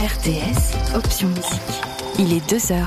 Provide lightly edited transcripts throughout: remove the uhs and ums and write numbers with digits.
RTS, option musique. Il est 2h.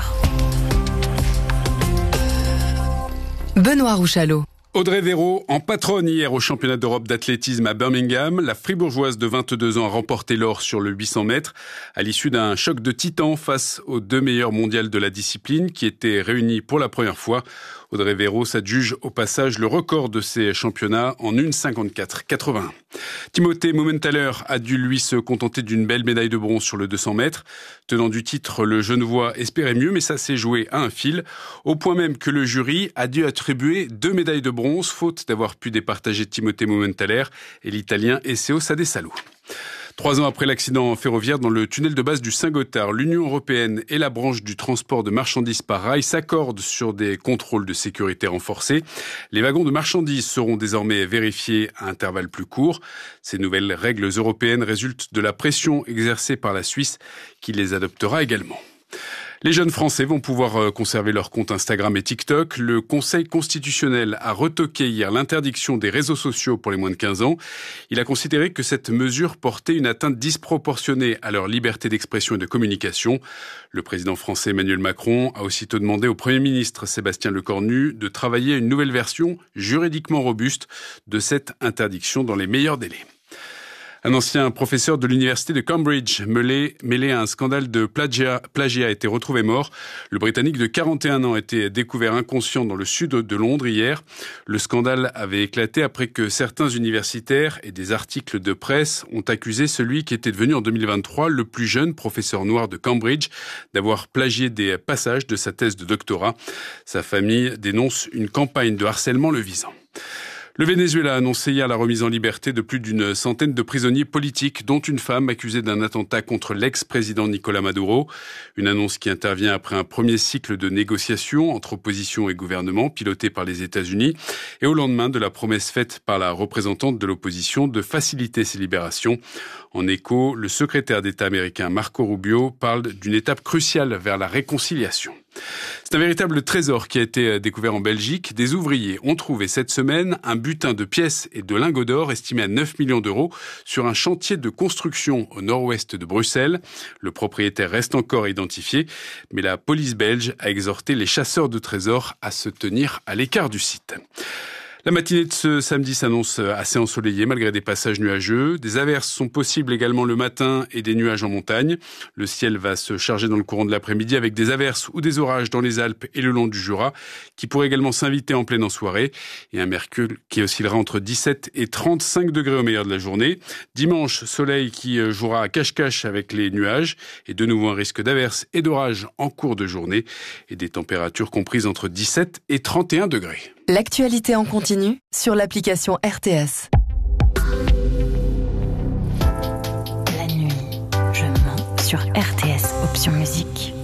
Benoît Rouchalot. Audrey Véro, en patronne hier au championnat d'Europe d'athlétisme à Birmingham, la fribourgeoise de 22 ans a remporté l'or sur le 800 mètres à l'issue d'un choc de titans face aux deux meilleurs mondiales de la discipline qui étaient réunis pour la première fois. Audrey Véro s'adjuge au passage le record de ces championnats en 1,54,81. Timothée Mumenthaler a dû lui se contenter d'une belle médaille de bronze sur le 200 mètres. Tenant du titre, le Genevois espérait mieux, mais ça s'est joué à un fil, au point même que le jury a dû attribuer 2 médailles de bronze, faute d'avoir pu départager Timothée Mumenthaler et l'Italien Esseo Sadesalo. 3 ans après l'accident ferroviaire dans le tunnel de base du Saint-Gothard, l'Union européenne et la branche du transport de marchandises par rail s'accordent sur des contrôles de sécurité renforcés. Les wagons de marchandises seront désormais vérifiés à intervalles plus courts. Ces nouvelles règles européennes résultent de la pression exercée par la Suisse qui les adoptera également. Les jeunes Français vont pouvoir conserver leur compte Instagram et TikTok. Le Conseil constitutionnel a retoqué hier l'interdiction des réseaux sociaux pour les moins de 15 ans. Il a considéré que cette mesure portait une atteinte disproportionnée à leur liberté d'expression et de communication. Le président français Emmanuel Macron a aussitôt demandé au Premier ministre Sébastien Lecornu de travailler à une nouvelle version juridiquement robuste de cette interdiction dans les meilleurs délais. Un ancien professeur de l'université de Cambridge, mêlé à un scandale de plagiat, a été retrouvé mort. Le Britannique de 41 ans a été découvert inconscient dans le sud de Londres hier. Le scandale avait éclaté après que certains universitaires et des articles de presse ont accusé celui qui était devenu en 2023 le plus jeune professeur noir de Cambridge d'avoir plagié des passages de sa thèse de doctorat. Sa famille dénonce une campagne de harcèlement le visant. Le Venezuela a annoncé hier la remise en liberté de plus d'une centaine de prisonniers politiques, dont une femme accusée d'un attentat contre l'ex-président Nicolás Maduro. Une annonce qui intervient après un premier cycle de négociations entre opposition et gouvernement, piloté par les États-Unis, et au lendemain de la promesse faite par la représentante de l'opposition de faciliter ces libérations. En écho, le secrétaire d'État américain Marco Rubio parle d'une étape cruciale vers la réconciliation. C'est un véritable trésor qui a été découvert en Belgique. Des ouvriers ont trouvé cette semaine un butin de pièces et de lingots d'or estimé à 9 millions d'euros sur un chantier de construction au nord-ouest de Bruxelles. Le propriétaire reste encore identifié, mais la police belge a exhorté les chasseurs de trésors à se tenir à l'écart du site. La matinée de ce samedi s'annonce assez ensoleillée malgré des passages nuageux. Des averses sont possibles également le matin et des nuages en montagne. Le ciel va se charger dans le courant de l'après-midi avec des averses ou des orages dans les Alpes et le long du Jura qui pourraient également s'inviter en pleine soirée. Et un mercure qui oscillera entre 17 et 35 degrés au meilleur de la journée. Dimanche, soleil qui jouera à cache-cache avec les nuages et de nouveau un risque d'averses et d'orages en cours de journée et des températures comprises entre 17 et 31 degrés. L'actualité en continu sur l'application RTS. La nuit, je mens sur RTS Option Musique.